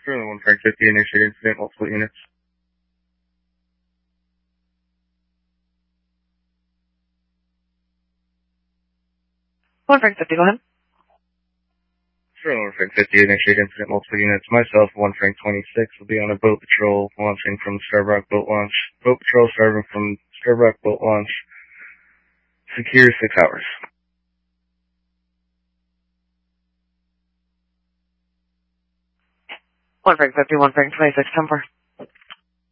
Currently 1 Frank 50, initiate incident, multiple units. 1 Frank 50, go ahead. Currently 1 Frank 50, initiate incident, multiple units. Myself, 1 Frank 26, will be on a boat patrol launching from Scarborough Boat Launch. Boat patrol starting from Scarborough Boat Launch. Secure 6 hours. 1 Frank 50, 1 Frank 26, 10-4.